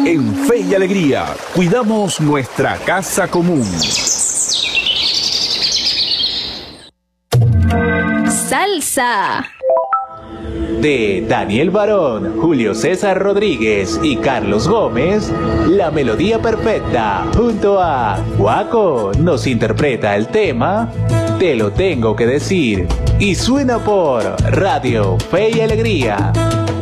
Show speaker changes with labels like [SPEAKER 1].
[SPEAKER 1] En Fe y Alegría, cuidamos nuestra casa común.
[SPEAKER 2] Salsa.
[SPEAKER 3] De Daniel Barón, Julio César Rodríguez y Carlos Gómez, la melodía perfecta junto a Guaco nos interpreta el tema Te lo tengo que decir y suena por Radio Fe y Alegría.